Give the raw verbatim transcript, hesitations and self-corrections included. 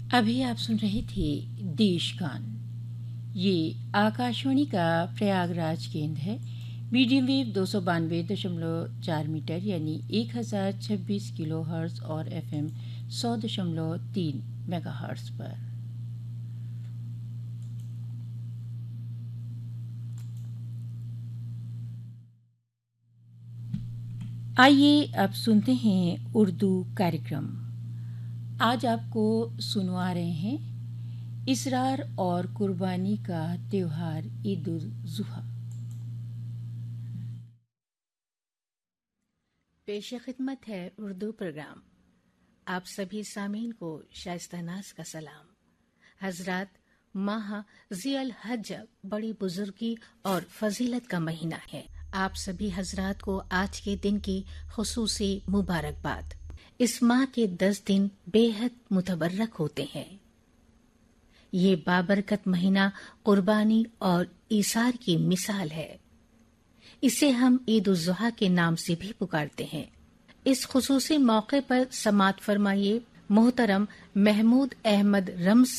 अभी आप सुन रहे थे देश गान। ये आकाशवाणी का प्रयागराज केंद्र है। मीडियम वेव दो सौ बानवे दशमलव चार मीटर यानी एक हजार छब्बीस किलो हर्ट्ज और एफएम सौ दशमलव तीन मेगा हर्ट्ज पर। आइए अब सुनते हैं उर्दू कार्यक्रम। आज आपको सुनवा रहे हैं इसरार और कुर्बानी का त्योहार ईद उल जुहा। पेश खिदमत है उर्दू प्रोग्राम। आप सभी सामीन को शाइस्तानाज का सलाम। हजरात, माह ज़िल हज बड़ी बुजुर्गी और फजीलत का महीना है। आप सभी हजरात को आज के दिन की खुसूसी मुबारकबाद। इस माह के दस दिन बेहद मुतबर्रक होते हैं। ये बाबरकत महीना कुर्बानी और ईसार की मिसाल है। इसे हम ईद उल जुहा के नाम से भी पुकारते हैं। इस खुसूसी मौके पर समात फरमाइए मोहतरम महमूद अहमद रम्ज